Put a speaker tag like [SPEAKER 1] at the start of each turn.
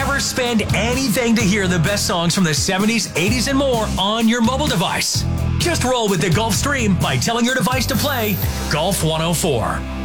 [SPEAKER 1] Never spend anything to hear the best songs from the 70s, 80s, and more on your mobile device. Just roll with the Gulfstream by telling your device to play Golf 104.